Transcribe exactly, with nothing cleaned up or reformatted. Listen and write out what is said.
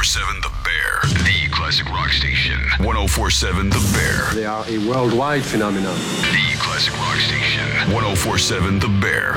four seven The Bear, the classic rock station. ten forty-seven The Bear. They are a worldwide phenomenon. The classic rock station. ten forty-seven The Bear.